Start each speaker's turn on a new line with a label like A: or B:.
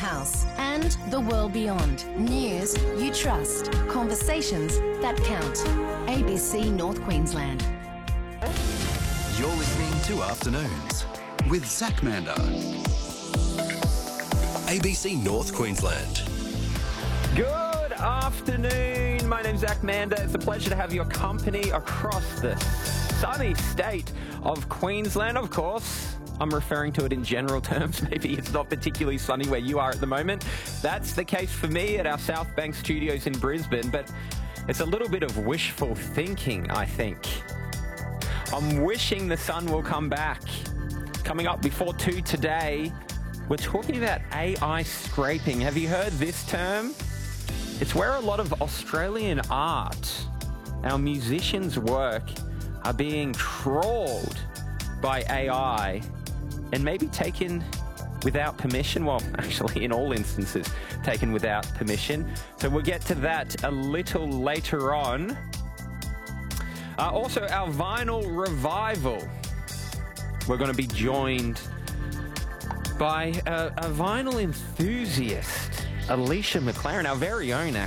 A: house and the world beyond. News you trust. Conversations that count. ABC North Queensland.
B: You're listening to Afternoons with Zach Mander. ABC North Queensland.
C: Good afternoon. My name's Zach Mander. It's a pleasure to have your company across the sunny state of Queensland. Of course, I'm referring to it in general terms. Maybe it's not particularly sunny where you are at the moment. That's the case for me at our South Bank studios in Brisbane, but it's a little bit of wishful thinking, I think. I'm wishing the sun will come back. Coming up before 2 today, we're talking about AI scraping. Have you heard this term? It's where a lot of Australian art, our musicians' work, are being trawled by AI and maybe taken without permission. Well, actually, in all instances, taken without permission. So we'll get to that a little later on. Also, our vinyl revival. We're going to be joined by a vinyl enthusiast, Alicia McLaren, our very own,